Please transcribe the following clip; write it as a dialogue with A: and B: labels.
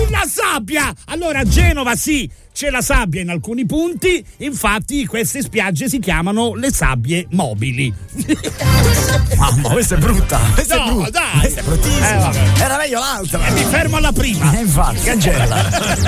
A: sulla sabbia. Allora, a Genova sì, c'è la sabbia in alcuni punti, infatti queste spiagge si chiamano le sabbie mobili.
B: Mamma, questa è brutta. Questa è brutta.
A: Dai.
B: Questa è bruttissima. Era meglio l'altra.
A: Mi fermo alla prima.
B: Infatti, cancella.